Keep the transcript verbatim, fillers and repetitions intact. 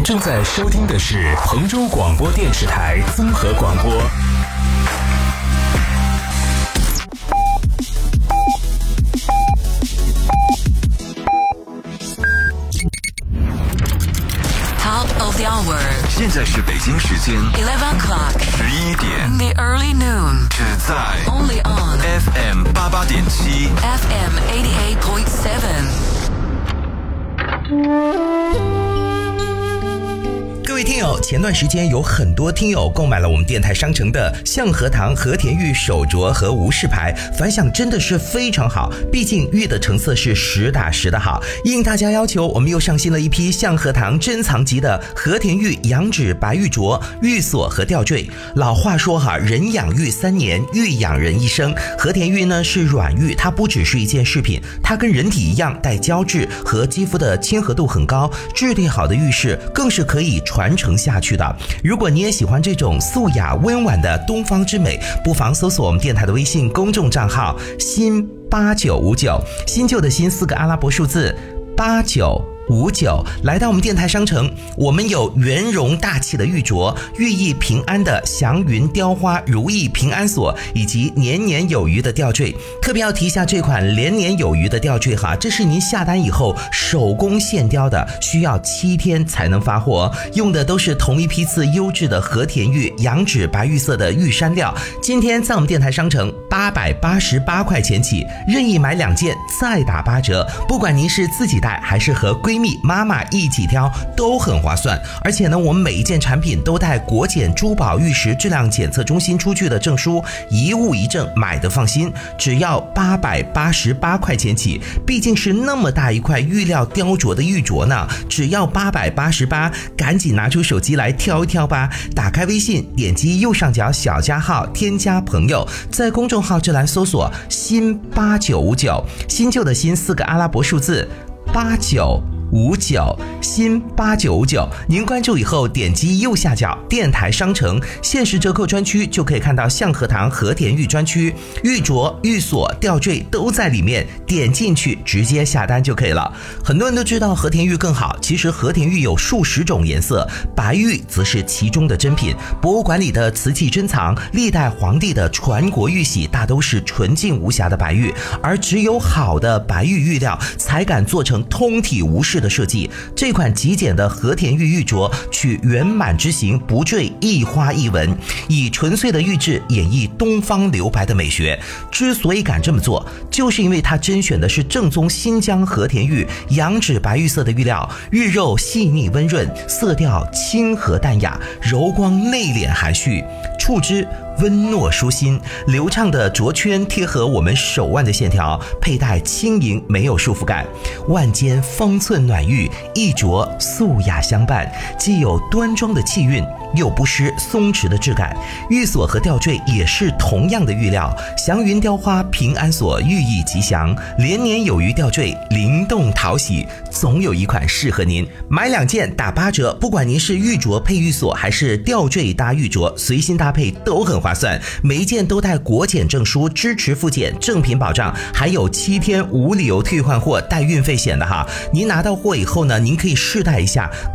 您正在收听的是彭州广播电视台综合广播。 Top of the hour， 现在是北京时间 eleven o'clock， 十一点 The early noon， 只在 Only on F M 八八点七 F M eighty eight point seven。 各位听友，前段时间有很多听友购买了我们电台商城的象和堂和田玉手镯和无饰牌，反响真的是非常好，毕竟玉的成色是实打实的好。应大家要求，我们又上新了一批象和堂珍藏级的和田玉羊脂白玉镯、玉锁和吊坠。老话说哈，人养玉三年，玉养人一生。和田玉呢是软玉，它不只是一件饰品，它跟人体一样带胶质，和肌肤的亲和度很高，质地好的玉饰更是可以传传承下去的。如果你也喜欢这种素雅温婉的东方之美，不妨搜索我们电台的微信公众账号新八九五九，新旧的新四个阿拉伯数字八九五九，来到我们电台商城，我们有圆融大气的玉镯，寓意平安的祥云雕花如意平安锁，以及年年有余的吊坠。特别要提一下这款连年有余的吊坠哈，这是您下单以后手工现雕的，需要七天才能发货，用的都是同一批次优质的和田玉羊脂白玉色的玉山料。今天在我们电台商城八百八十八块钱起，任意买两件再打八折，不管您是自己戴还是和闺蜜妈妈一起挑都很划算。而且呢，我们每一件产品都带国检珠宝玉石质量检测中心出具的证书，一物一证，买的放心。只要八百八十八块钱起，毕竟是那么大一块玉料雕琢的玉镯呢，只要八百八十八，赶紧拿出手机来挑一挑吧。打开微信，点击右上角小加号，添加朋友，在公众号这栏搜索新八九五九，新旧的新四个阿拉伯数字八九五九，新八九五九，您关注以后点击右下角电台商城限时折扣专区，就可以看到象和堂和田玉专区，玉镯、玉锁、吊坠都在里面，点进去直接下单就可以了。很多人都知道和田玉更好，其实和田玉有数十种颜色，白玉则是其中的珍品。博物馆里的瓷器珍藏，历代皇帝的传国玉玺大都是纯净无瑕的白玉，而只有好的白玉玉料才敢做成通体无饰的设计。这款极简的和田玉玉镯取圆满之形，不坠一花一纹，以纯粹的玉质演绎东方留白的美学。之所以敢这么做，就是因为它甄选的是正宗新疆和田玉羊脂白玉色的玉料，玉肉细腻温润，色调清和淡雅，柔光内敛含蓄，触之温糯舒心。流畅的镯圈贴合我们手腕的线条，佩戴轻盈没有束缚感。腕间方寸暖玉，一镯素雅相伴，既有端庄的气韵，又不失松弛的质感。玉锁和吊坠也是同样的玉料，祥云雕花平安锁寓意吉祥，连年有余吊坠灵动讨喜，总有一款适合您。买两件打八折，不管您是玉镯配玉锁还是吊坠搭玉镯，随心搭配都很划算。每一件都带国检证书，支持复检，正品保障，还有七天无理由退换货带运费险的哈。您拿到货以后呢，您可以试戴一下，